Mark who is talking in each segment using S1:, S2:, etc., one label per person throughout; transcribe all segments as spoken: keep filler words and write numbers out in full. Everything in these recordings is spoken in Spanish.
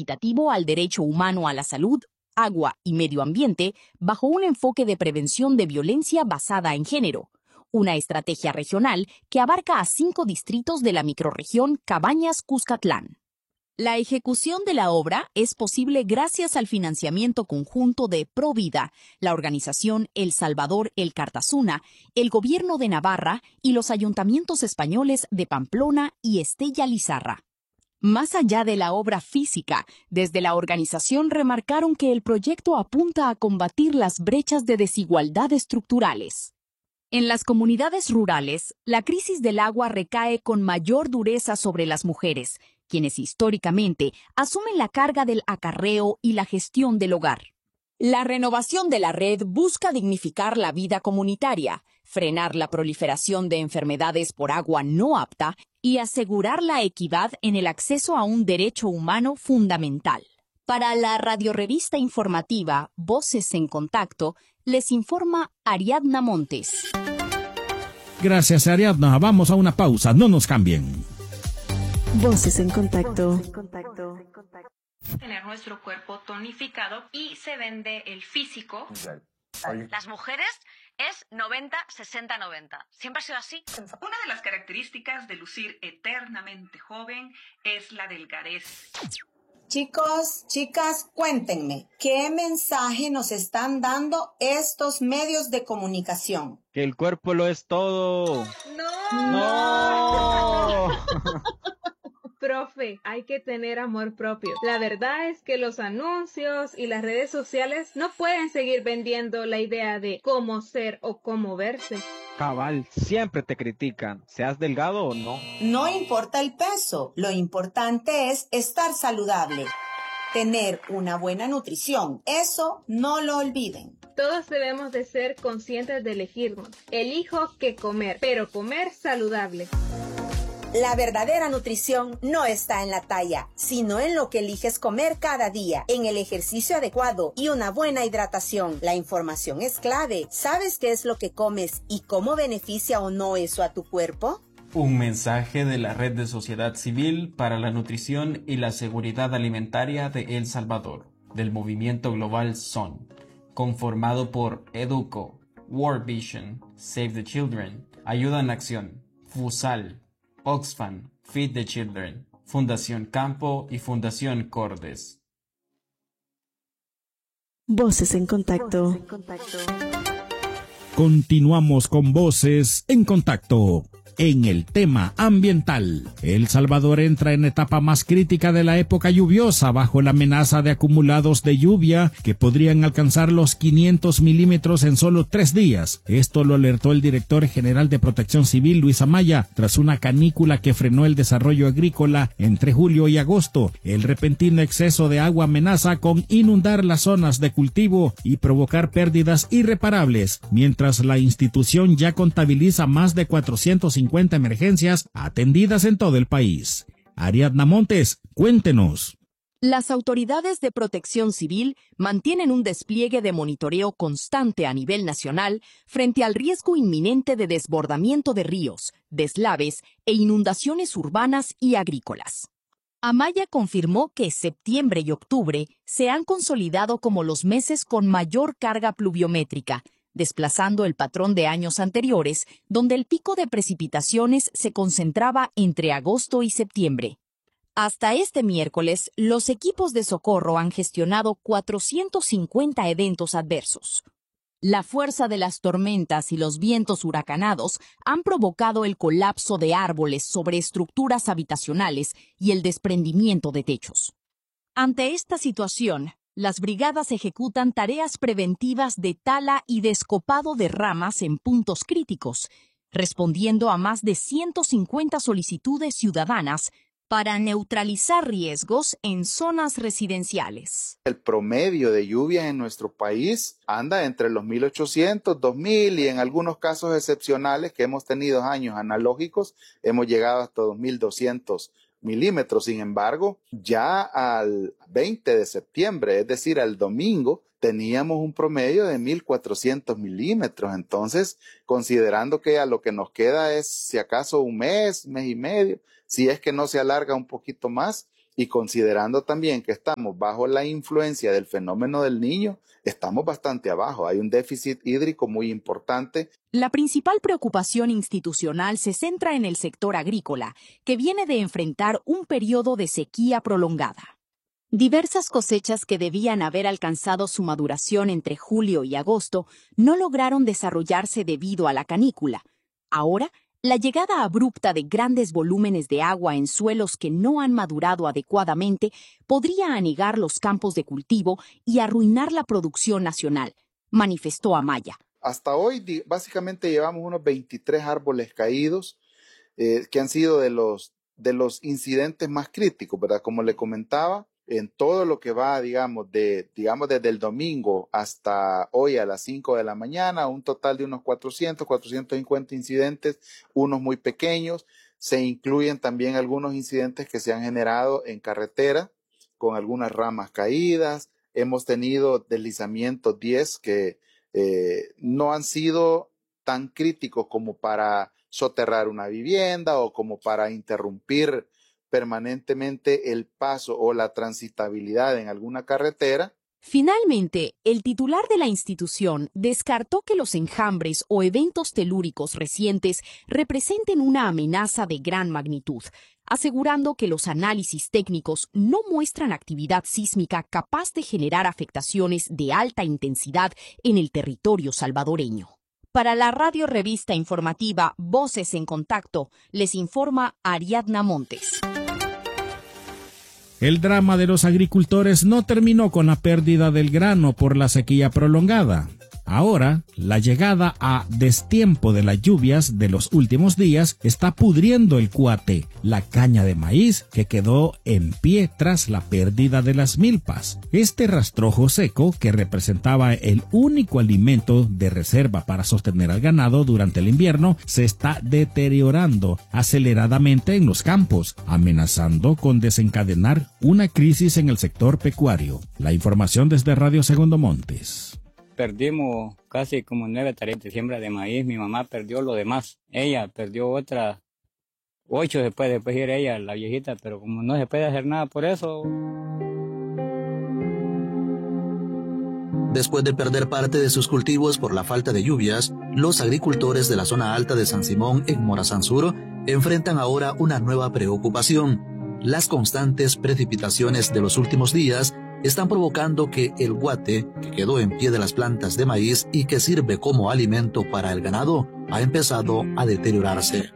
S1: equitativo al derecho humano a la salud, agua y medio ambiente bajo un enfoque de prevención de violencia basada en género, una estrategia regional que abarca a cinco distritos de la microrregión Cabañas-Cuscatlán. La ejecución de la obra es posible gracias al financiamiento conjunto de Provida, la organización El Salvador El Cartazuna, el Gobierno de Navarra y los ayuntamientos españoles de Pamplona y Estella Lizarra. Más allá de la obra física, desde la organización remarcaron que el proyecto apunta a combatir las brechas de desigualdad estructurales. En las comunidades rurales, la crisis del agua recae con mayor dureza sobre las mujeres, quienes históricamente asumen la carga del acarreo y la gestión del hogar. La renovación de la red busca dignificar la vida comunitaria, frenar la proliferación de enfermedades por agua no apta y asegurar la equidad en el acceso a un derecho humano fundamental. Para la radiorevista informativa Voces en Contacto, les informa Ariadna Montes.
S2: Gracias, Ariadna. Vamos a una pausa. No nos cambien.
S3: Voces en Contacto.
S4: Tener nuestro cuerpo tonificado y se vende el físico.
S5: Las mujeres es noventa, sesenta, noventa. ¿Siempre ha sido así?
S4: Una de las características de lucir eternamente joven es la delgadez.
S6: Chicos, chicas, cuéntenme, ¿qué mensaje nos están dando estos medios de comunicación?
S7: Que el cuerpo lo es todo.
S8: ¡No!
S7: ¡No!
S8: Profe, hay que tener amor propio. La verdad es que los anuncios y las redes sociales no pueden seguir vendiendo la idea de cómo ser o cómo verse.
S7: Cabal, siempre te critican, seas delgado o no.
S6: No importa el peso, lo importante es estar saludable. Tener una buena nutrición, eso no lo olviden.
S8: Todos debemos de ser conscientes de elegirnos. Elijo qué comer, pero comer saludable.
S9: La verdadera nutrición no está en la talla, sino en lo que eliges comer cada día, en el ejercicio adecuado y una buena hidratación. La información es clave. ¿Sabes qué es lo que comes y cómo beneficia o no eso a tu cuerpo?
S10: Un mensaje de la Red de Sociedad Civil para la Nutrición y la Seguridad Alimentaria de El Salvador, del movimiento global S O N, conformado por Educo, World Vision, Save the Children, Ayuda en Acción, FUSAL, Oxfam, Feed the Children, Fundación Campo y Fundación Cordes.
S3: Voces en Contacto.
S2: Continuamos con Voces en Contacto. En el tema ambiental, El Salvador entra en etapa más crítica de la época lluviosa bajo la amenaza de acumulados de lluvia que podrían alcanzar los quinientos milímetros en solo tres días. Esto lo alertó el director general de Protección Civil, Luis Amaya, tras una canícula que frenó el desarrollo agrícola entre julio y agosto. El repentino exceso de agua amenaza con inundar las zonas de cultivo y provocar pérdidas irreparables, mientras la institución ya contabiliza más de cuatrocientas cincuenta emergencias atendidas en todo el país. Ariadna Montes, cuéntenos.
S1: Las autoridades de protección civil mantienen un despliegue de monitoreo constante a nivel nacional frente al riesgo inminente de desbordamiento de ríos, deslaves e inundaciones urbanas y agrícolas. Amaya confirmó que septiembre y octubre se han consolidado como los meses con mayor carga pluviométrica, desplazando el patrón de años anteriores, donde el pico de precipitaciones se concentraba entre agosto y septiembre. Hasta este miércoles, los equipos de socorro han gestionado cuatrocientos cincuenta eventos adversos. La fuerza de las tormentas y los vientos huracanados han provocado el colapso de árboles sobre estructuras habitacionales y el desprendimiento de techos. Ante esta situación, las brigadas ejecutan tareas preventivas de tala y descopado de ramas en puntos críticos, respondiendo a más de ciento cincuenta solicitudes ciudadanas para neutralizar riesgos en zonas residenciales.
S11: El promedio de lluvia en nuestro país anda entre los mil ochocientos, dos mil y en algunos casos excepcionales que hemos tenido años analógicos, hemos llegado hasta dos mil doscientos milímetros. Sin embargo, ya al veinte de septiembre, es decir, al domingo, teníamos un promedio de mil cuatrocientos milímetros. Entonces, considerando que a lo que nos queda es, si acaso, un mes, mes y medio, si es que no se alarga un poquito más, y considerando también que estamos bajo la influencia del fenómeno del Niño, estamos bastante abajo. Hay un déficit hídrico muy importante.
S1: La principal preocupación institucional se centra en el sector agrícola, que viene de enfrentar un periodo de sequía prolongada. Diversas cosechas que debían haber alcanzado su maduración entre julio y agosto no lograron desarrollarse debido a la canícula. Ahora, la llegada abrupta de grandes volúmenes de agua en suelos que no han madurado adecuadamente podría anegar los campos de cultivo y arruinar la producción nacional, manifestó Amaya.
S11: Hasta hoy, básicamente, llevamos unos veintitrés árboles caídos, eh, que han sido de los, de los incidentes más críticos, ¿verdad? Como le comentaba, en todo lo que va, digamos, de, digamos, desde el domingo hasta hoy a las cinco de la mañana, un total de unos cuatrocientos, cuatrocientos cincuenta incidentes, unos muy pequeños. Se incluyen también algunos incidentes que se han generado en carretera, con algunas ramas caídas. Hemos tenido deslizamientos diez que eh, no han sido tan críticos como para soterrar una vivienda o como para interrumpir permanentemente el paso o la transitabilidad en alguna carretera.
S1: Finalmente, el titular de la institución descartó que los enjambres o eventos telúricos recientes representen una amenaza de gran magnitud, asegurando que los análisis técnicos no muestran actividad sísmica capaz de generar afectaciones de alta intensidad en el territorio salvadoreño. Para la radio revista informativa Voces en Contacto, les informa Ariadna Montes.
S2: El drama de los agricultores no terminó con la pérdida del grano por la sequía prolongada. Ahora, la llegada a destiempo de las lluvias de los últimos días está pudriendo el cuate, la caña de maíz que quedó en pie tras la pérdida de las milpas. Este rastrojo seco, que representaba el único alimento de reserva para sostener al ganado durante el invierno, se está deteriorando aceleradamente en los campos, amenazando con desencadenar una crisis en el sector pecuario. La información desde Radio Segundo Montes.
S12: Perdimos casi como nueve tareas de siembra de maíz. Mi mamá perdió lo demás. Ella perdió otras ocho después, después ir ella, la viejita, pero como no se puede hacer nada por eso.
S13: Después de perder parte de sus cultivos por la falta de lluvias, los agricultores de la zona alta de San Simón en Morazanzuro enfrentan ahora una nueva preocupación. Las constantes precipitaciones de los últimos días están provocando que el guate, que quedó en pie de las plantas de maíz y que sirve como alimento para el ganado, ha empezado a deteriorarse.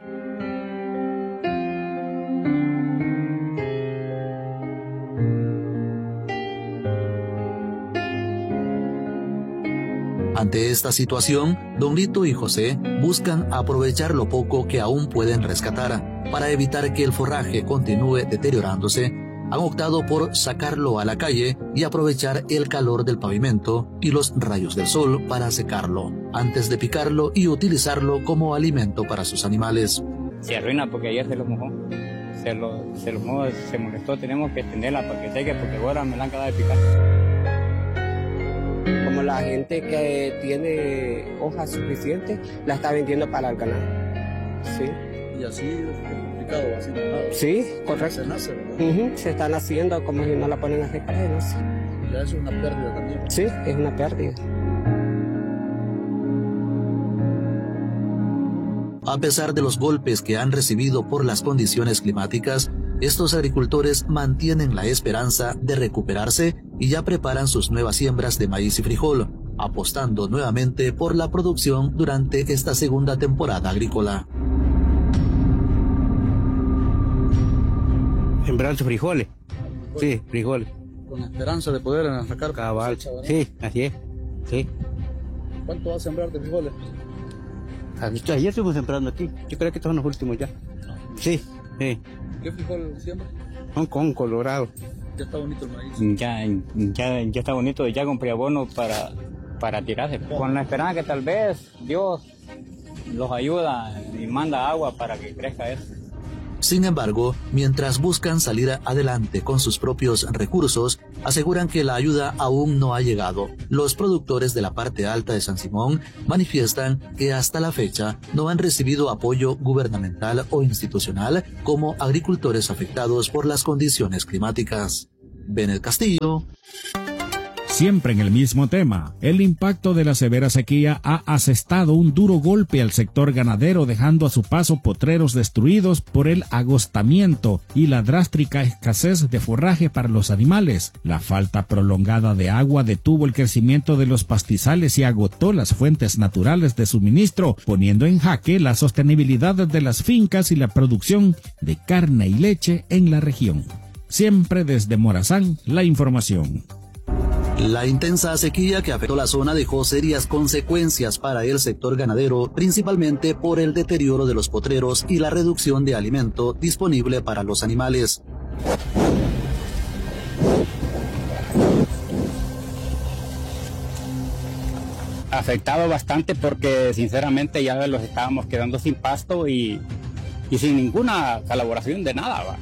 S13: Ante esta situación, Don Lito y José buscan aprovechar lo poco que aún pueden rescatar. Para evitar que el forraje continúe deteriorándose, han optado por sacarlo a la calle y aprovechar el calor del pavimento y los rayos del sol para secarlo, antes de picarlo y utilizarlo como alimento para sus animales.
S12: Se arruina porque ayer se lo mojó, se lo, se lo mojó, se molestó, tenemos que tenerla para que seque porque ahora me la han acabado de picar.
S14: Como la gente que tiene hojas suficientes, la está vendiendo para el ganado. Sí.
S15: Y así complicado, así mojado.
S14: Sí, correcto.
S15: Se nace, ¿verdad?
S14: Uh-huh. Se están haciendo como si no la ponen a secar, se nace.
S15: Ya es una pérdida también.
S14: Sí, es una pérdida.
S13: A pesar de los golpes que han recibido por las condiciones climáticas, estos agricultores mantienen la esperanza de recuperarse y ya preparan sus nuevas siembras de maíz y frijol, apostando nuevamente por la producción durante esta segunda temporada agrícola.
S16: Sembrar frijoles. Sí, frijoles.
S15: Con la esperanza de poder sacar
S16: cabal.
S15: Cosecha,
S16: sí, así es. Sí.
S15: ¿Cuánto va a sembrar de frijoles?
S16: Ayer estuvimos sembrando aquí. Yo creo que estos son los últimos ya. Sí, sí.
S15: ¿Qué frijol siembra?
S16: Son con colorado.
S15: Ya está bonito el maíz.
S12: Ya, ya, ya está bonito. Ya compré abono para, para tirarse. Con la esperanza que tal vez Dios los ayuda y manda agua para que crezca eso.
S13: Sin embargo, mientras buscan salir adelante con sus propios recursos, aseguran que la ayuda aún no ha llegado. Los productores de la parte alta de San Simón manifiestan que hasta la fecha no han recibido apoyo gubernamental o institucional como agricultores afectados por las condiciones climáticas. Benet Castillo.
S2: Siempre en el mismo tema, el impacto de la severa sequía ha asestado un duro golpe al sector ganadero, dejando a su paso potreros destruidos por el agostamiento y la drástica escasez de forraje para los animales. La falta prolongada de agua detuvo el crecimiento de los pastizales y agotó las fuentes naturales de suministro, poniendo en jaque la sostenibilidad de las fincas y la producción de carne y leche en la región. Siempre desde Morazán, la información.
S13: La intensa sequía que afectó la zona dejó serias consecuencias para el sector ganadero, principalmente por el deterioro de los potreros y la reducción de alimento disponible para los animales.
S12: Afectado bastante porque sinceramente ya los estábamos quedando sin pasto y, y sin ninguna colaboración de nada, ¿va?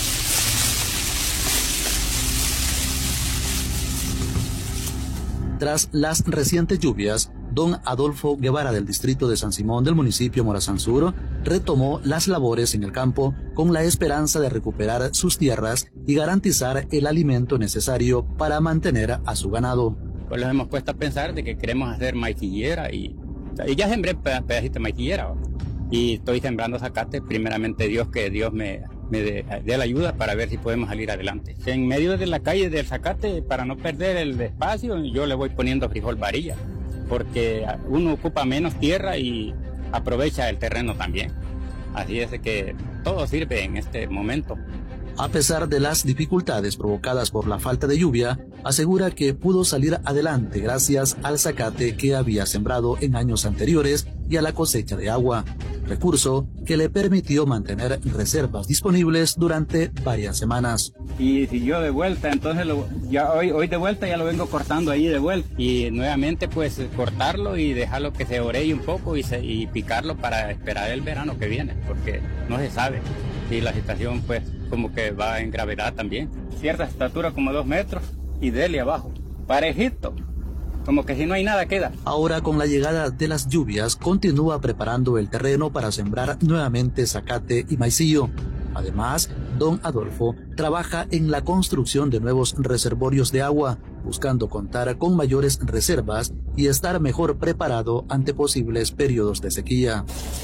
S13: Tras las recientes lluvias, don Adolfo Guevara del distrito de San Simón del municipio Morazán Sur retomó las labores en el campo con la esperanza de recuperar sus tierras y garantizar el alimento necesario para mantener a su ganado.
S12: Pues los hemos puesto a pensar de que queremos hacer maicillera y, y ya sembré pedacito de maicillera, ¿va? Y estoy sembrando zacate, primeramente Dios, que Dios me, me dé de la ayuda para ver si podemos salir adelante. En medio de la calle del zacate, para no perder el espacio, yo le voy poniendo frijol varilla, porque uno ocupa menos tierra y aprovecha el terreno también. Así es que todo sirve en este momento.
S13: A pesar de las dificultades provocadas por la falta de lluvia, asegura que pudo salir adelante gracias al zacate que había sembrado en años anteriores y a la cosecha de agua, recurso que le permitió mantener reservas disponibles durante varias semanas.
S12: Y si yo de vuelta, entonces lo, ya hoy, hoy de vuelta ya lo vengo cortando ahí de vuelta y nuevamente pues cortarlo y dejarlo que se orelle un poco y, se, y picarlo para esperar el verano que viene, porque no se sabe y la situación pues como que va en gravedad también. Cierta estatura como dos metros y dele abajo, parejito, como que si no hay nada queda.
S13: Ahora con la llegada de las lluvias continúa preparando el terreno para sembrar nuevamente zacate y maicillo. Además, don Adolfo trabaja en la construcción de nuevos reservorios de agua, buscando contar con mayores reservas y estar mejor preparado ante posibles periodos de sequía.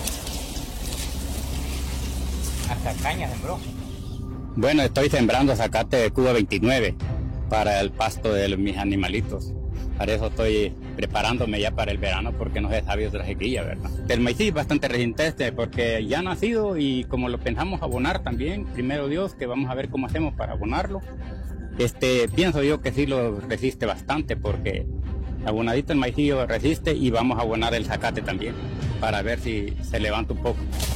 S12: Hasta caña sembró. Bueno, estoy sembrando zacate de Cuba veintinueve para el pasto de mis animalitos. Para eso estoy preparándome ya para el verano porque no se sabe otra sequía, ¿verdad? El maíz es bastante resistente porque ya ha nacido y como lo pensamos abonar también, primero Dios, que vamos a ver cómo hacemos para abonarlo. Este, pienso yo que sí lo resiste bastante porque abonadito el maicillo resiste y vamos a abonar el zacate también para ver si se levanta un poco.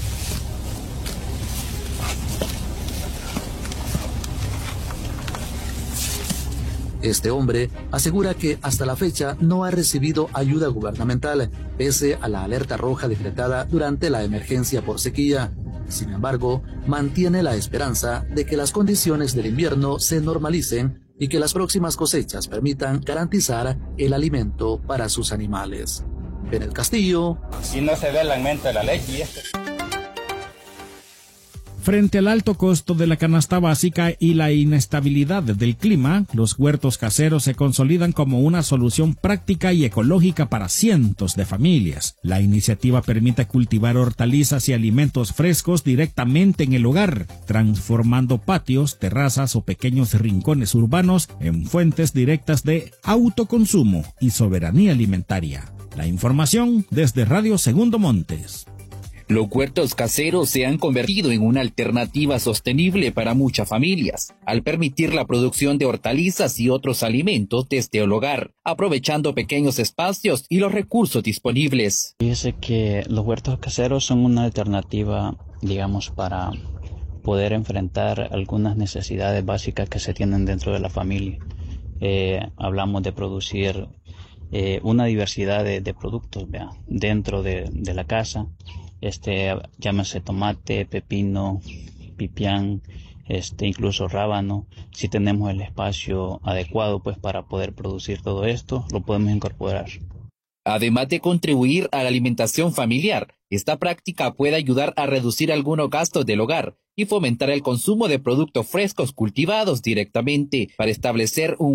S13: Este hombre asegura que hasta la fecha no ha recibido ayuda gubernamental, pese a la alerta roja decretada durante la emergencia por sequía. Sin embargo, mantiene la esperanza de que las condiciones del invierno se normalicen y que las próximas cosechas permitan garantizar el alimento para sus animales. Benet Castillo.
S12: Si no se ve el aumento de la leche y esto.
S2: Frente al alto costo de la canasta básica y la inestabilidad del clima, los huertos caseros se consolidan como una solución práctica y ecológica para cientos de familias. La iniciativa permite cultivar hortalizas y alimentos frescos directamente en el hogar, transformando patios, terrazas o pequeños rincones urbanos en fuentes directas de autoconsumo y soberanía alimentaria. La información desde Radio Segundo Montes.
S17: Los huertos caseros se han convertido en una alternativa sostenible para muchas familias, al permitir la producción de hortalizas y otros alimentos desde el hogar, aprovechando pequeños espacios y los recursos disponibles.
S18: Dice que los huertos caseros son una alternativa, digamos, para poder enfrentar algunas necesidades básicas que se tienen dentro de la familia. Eh, hablamos de producir eh, una diversidad de, de productos, ¿vea? dentro de, de la casa. Este, llámese tomate, pepino, pipián, este, incluso rábano. Si tenemos el espacio adecuado pues para poder producir todo esto, lo podemos incorporar.
S17: Además de contribuir a la alimentación familiar, esta práctica puede ayudar a reducir algunos gastos del hogar y fomentar el consumo de productos frescos cultivados directamente para establecer un